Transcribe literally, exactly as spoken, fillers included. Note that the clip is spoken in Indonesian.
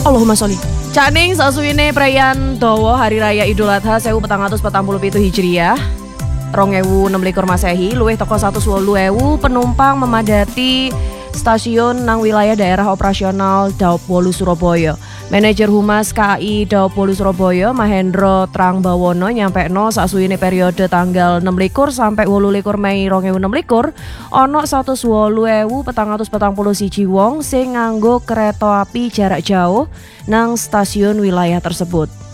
Allahumma sholli. Caning sasuwine perayaan dawa Hari Raya Idul Adha seribu empat ratus empat puluh tujuh Hijriah dua ribu enam belas Masehi, luwih teko seratus wolu ewu penumpang memadati stasiun nang wilayah daerah operasional Daop Wolu Surabaya. Manajer Humas K A I Daop Wolu Surabaya, Mahendro Trangbawono nyampekno sasuwine periode tanggal enam likur sampai wolu likur Mei dua ribu enam likur ana seratus wolu ewu petang atus patang puluh siji wong sing nganggo kereta api jarak jauh nang stasiun wilayah tersebut.